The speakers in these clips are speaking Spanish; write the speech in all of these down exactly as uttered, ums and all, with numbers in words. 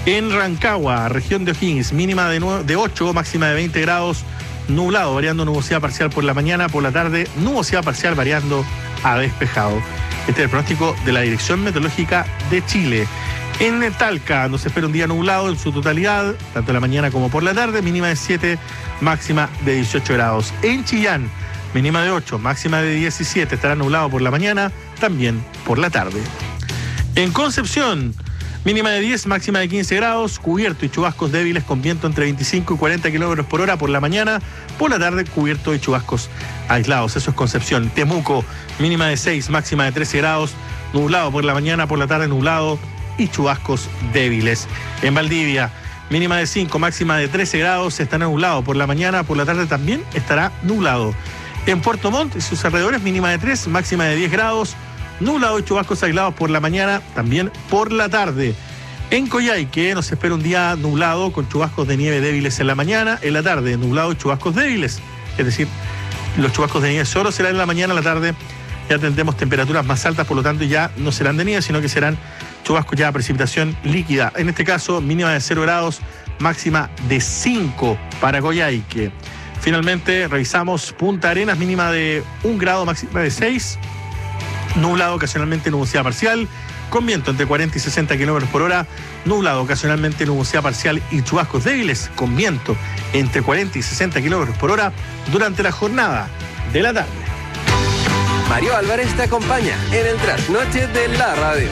En Rancagua, región de O'Higgins, mínima de, de ocho, máxima de veinte grados, nublado, variando nubosidad parcial por la mañana, por la tarde, nubosidad parcial variando a despejado. Este es el pronóstico de la Dirección Meteorológica de Chile. En Talca nos espera un día nublado en su totalidad, tanto en la mañana como por la tarde, mínima de siete, máxima de dieciocho grados. En Chillán, mínima de ocho, máxima de diecisiete, estará nublado por la mañana, también por la tarde. En Concepción, mínima de diez, máxima de quince grados, cubierto y chubascos débiles con viento entre veinticinco y cuarenta kilómetros por hora por la mañana, por la tarde cubierto y chubascos aislados. Eso es Concepción. Temuco, mínima de seis, máxima de trece grados, nublado por la mañana, por la tarde nublado y chubascos débiles. En Valdivia, mínima de cinco, máxima de trece grados, estará nublado por la mañana, por la tarde también estará nublado. En Puerto Montt y sus alrededores, mínima de tres, máxima de diez grados, nublado y chubascos aislados por la mañana, también por la tarde. En Coyhaique nos espera un día nublado con chubascos de nieve débiles en la mañana, en la tarde nublado y chubascos débiles. Es decir, los chubascos de nieve solo serán en la mañana, en la tarde ya tendremos temperaturas más altas, por lo tanto ya no serán de nieve, sino que serán chubascos ya precipitación líquida. En este caso, mínima de cero grados, máxima de cinco para Coyhaique. Finalmente, revisamos Punta Arenas, mínima de un grado, máxima de seis. Nublado, ocasionalmente nubosidad parcial, con viento entre cuarenta y sesenta kilómetros por hora, nublado, ocasionalmente nubosidad parcial y chubascos débiles, con viento entre cuarenta y sesenta kilómetros por hora durante la jornada de la tarde. Mario Álvarez te acompaña en el trasnoche de la radio.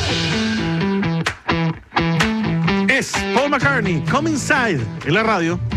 Es Paul McCartney, Come Inside, en la radio.